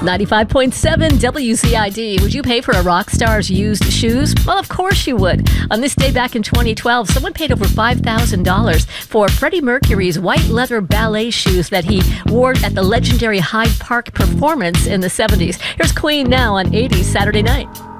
95.7 WCID. Would you pay for a rock star's used shoes? Well, of course you would. On this day back in 2012, someone paid over $5,000 for Freddie Mercury's white leather ballet shoes that he wore at the legendary Hyde Park performance in the 70s. Here's Queen now on 80s Saturday Night.